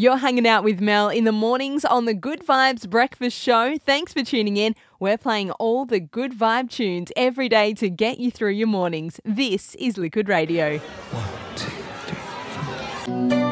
You're hanging out with Mel in the mornings on the Good Vibes Breakfast Show. Thanks for tuning in. We're playing all the good vibe tunes every day to get you through your mornings. This is Liquid Radio. 1, 2, 3, 4.